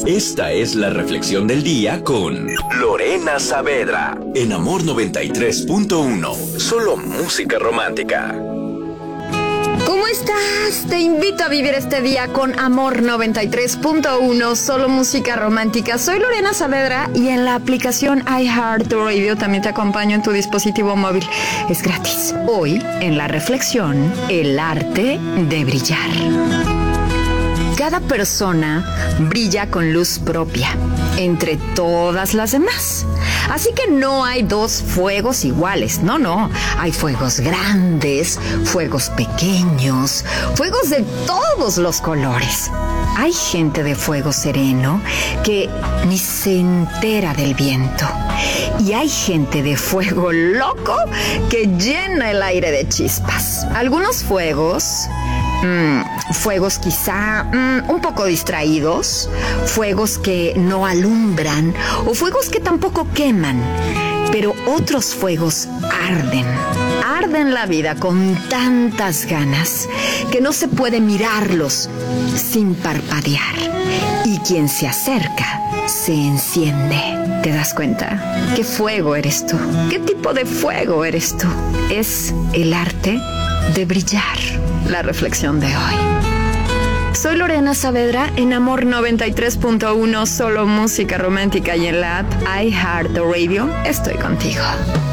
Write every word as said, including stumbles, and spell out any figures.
Esta es la reflexión del día con Lorena Saavedra en Amor noventa y tres punto uno. Solo música romántica. ¿Cómo estás? Te invito a vivir este día con Amor noventa y tres punto uno, solo música romántica. Soy Lorena Saavedra y en la aplicación iHeartRadio también te acompaño en tu dispositivo móvil. Es gratis. Hoy, en la reflexión, el arte de brillar. Cada persona brilla con luz propia entre todas las demás. Así que no hay dos fuegos iguales, no, no. Hay fuegos grandes, fuegos pequeños, fuegos de todos los colores. Hay gente de fuego sereno que ni se entera del viento. Y hay gente de fuego loco que llena el aire de chispas. Algunos fuegos... Mm, fuegos quizá mm, un poco distraídos, fuegos que no alumbran o fuegos que tampoco queman, pero otros fuegos arden, arden la vida con tantas ganas que no se puede mirarlos sin parpadear, y quien se acerca se enciende. ¿Te das cuenta? ¿Qué fuego eres tú? ¿Qué tipo de fuego eres tú? Es el arte de brillar. La reflexión de hoy. Soy Lorena Saavedra en Amor noventa y tres punto uno, solo música romántica, y en la app iHeartRadio estoy contigo.